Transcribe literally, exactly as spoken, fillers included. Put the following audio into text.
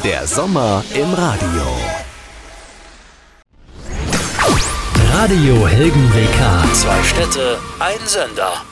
Der Sommer im Radio. Radio Helgen W K. Zwei Städte, ein Sender.